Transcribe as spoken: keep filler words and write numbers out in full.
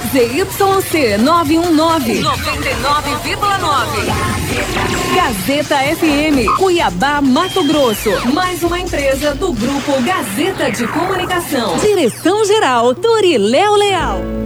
Z Y C nove um nove, noventa e nove vírgula nove. Gazeta F M, Cuiabá, Mato Grosso. Mais uma empresa do Grupo Gazeta de Comunicação. Direção-Geral, Toriléo Leal.